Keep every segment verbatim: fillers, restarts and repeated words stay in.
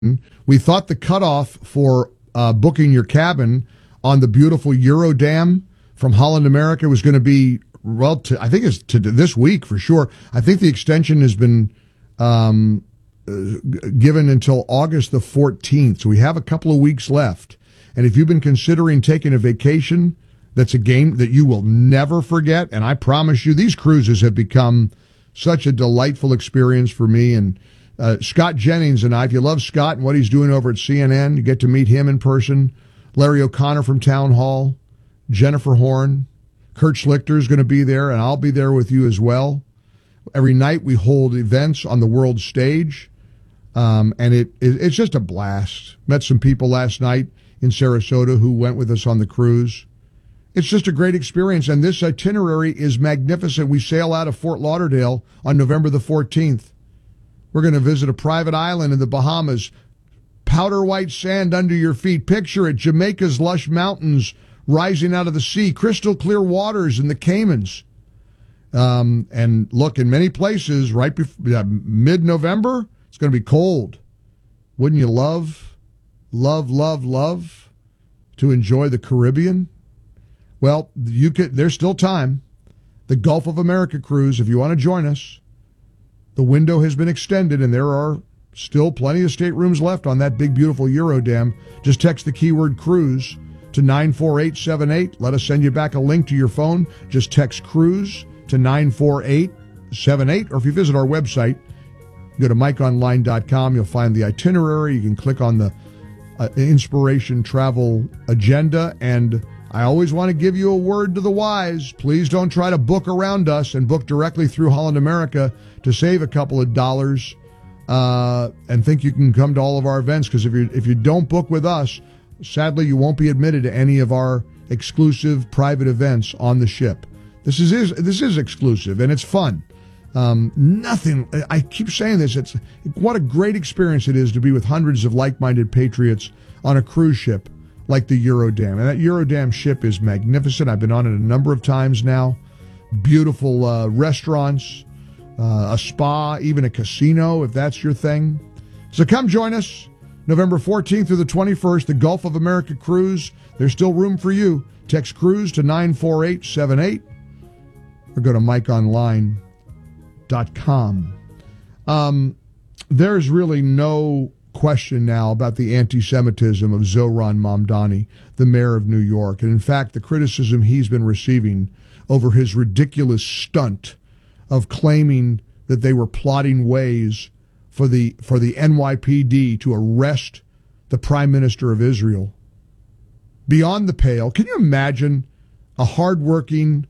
We thought the cutoff for uh, booking your cabin on the beautiful Eurodam from Holland America was going to be, well, to, I think it's to this week for sure. I think the extension has been um, uh, given until August the fourteenth. So we have a couple of weeks left. And if you've been considering taking a vacation, that's a game that you will never forget. And I promise you, these cruises have become such a delightful experience for me. And uh, Scott Jennings and I, if you love Scott and what he's doing over at C N N, you get to meet him in person. Larry O'Connor from Town Hall, Jennifer Horn, Kurt Schlichter is going to be there, and I'll be there with you as well. Every night we hold events on the world stage, um, and it, it it's just a blast. Met some people last night in Sarasota who went with us on the cruise. It's just a great experience, and this itinerary is magnificent. We sail out of Fort Lauderdale on November the fourteenth. We're going to visit a private island in the Bahamas, powder white sand under your feet. Picture it, Jamaica's lush mountains rising out of the sea, crystal clear waters in the Caymans. Um, and look, in many places, right before uh, mid-November, it's going to be cold. Wouldn't you love, love, love, love to enjoy the Caribbean? Well, you could. There's still time. The Gulf of America cruise, if you want to join us, the window has been extended, and there are still plenty of staterooms left on that big, beautiful Eurodam. Just text the keyword cruise to nine four eight seven eight. Let us send you back a link to your phone. Just text cruise to nine four eight seven eight. Or if you visit our website, go to mike online dot com. You'll find the itinerary. You can click on the uh, Inspiration Travel Agenda. And I always want to give you a word to the wise. Please don't try to book around us and book directly through Holland America to save a couple of dollars uh, and think you can come to all of our events. Because if you if you don't book with us, sadly, you won't be admitted to any of our exclusive private events on the ship. This is, is this is exclusive, and it's fun. Um, nothing, I keep saying this, it's what a great experience it is to be with hundreds of like-minded patriots on a cruise ship like the Eurodam. And that Eurodam ship is magnificent. I've been on it a number of times now. Beautiful uh, restaurants, uh, a spa, even a casino, if that's your thing. So come join us. November fourteenth through the twenty-first, the Gulf of America cruise. There's still room for you. Text cruise to nine four eight seven eight or go to mike online dot com. Um, there's really no question now about the anti-Semitism of Zohran Mamdani, the mayor of New York. And in fact, the criticism he's been receiving over his ridiculous stunt of claiming that they were plotting ways for the for the N Y P D to arrest the Prime Minister of Israel. Beyond the pale. Can you imagine a hardworking,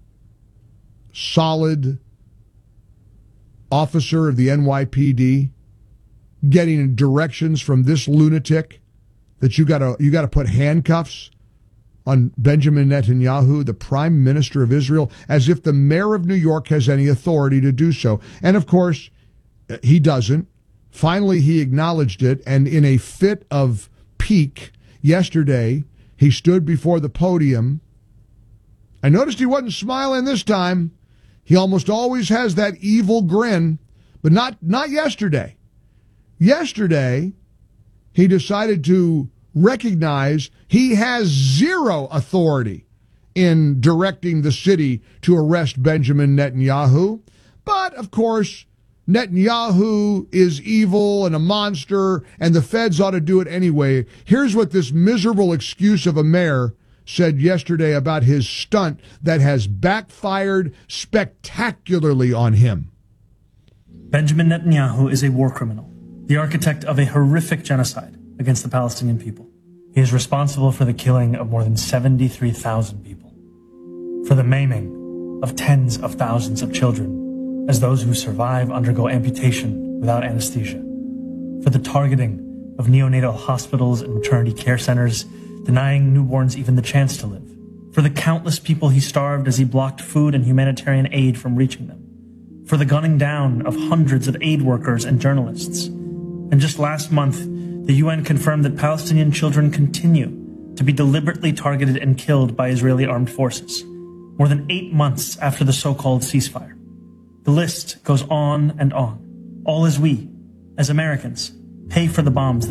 solid officer of the N Y P D getting directions from this lunatic that you gotta you gotta put handcuffs on Benjamin Netanyahu, the Prime Minister of Israel, as if the mayor of New York has any authority to do so. And of course, he doesn't. Finally, he acknowledged it, and in a fit of pique yesterday, he stood before the podium. I noticed he wasn't smiling this time. He almost always has that evil grin, but not, not yesterday. Yesterday, he decided to recognize he has zero authority in directing the city to arrest Benjamin Netanyahu. But, of course, Netanyahu is evil and a monster, and the feds ought to do it anyway. Here's what this miserable excuse of a mayor said yesterday about his stunt that has backfired spectacularly on him. Benjamin Netanyahu is a war criminal, the architect of a horrific genocide against the Palestinian people. He is responsible for the killing of more than seventy-three thousand people, for the maiming of tens of thousands of children as those who survive undergo amputation without anesthesia, for the targeting of neonatal hospitals and maternity care centers, denying newborns even the chance to live, for the countless people he starved as he blocked food and humanitarian aid from reaching them, for the gunning down of hundreds of aid workers and journalists. And just last month, the U N confirmed that Palestinian children continue to be deliberately targeted and killed by Israeli armed forces, more than eight months after the so-called ceasefire. The list goes on and on, all as we, as Americans, pay for the bombs